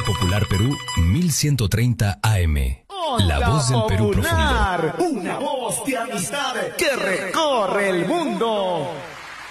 Popular Perú 1130 AM. La voz del Perú profundo. Una voz de amistad que recorre el mundo.